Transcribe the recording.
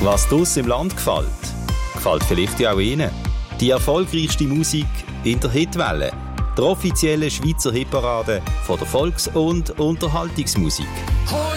Was draussen im Land gefällt, gefällt vielleicht ja auch Ihnen. Die erfolgreichste Musik in der Hitwelle. Der offizielle Schweizer Hitparade von der Volks- und Unterhaltungsmusik.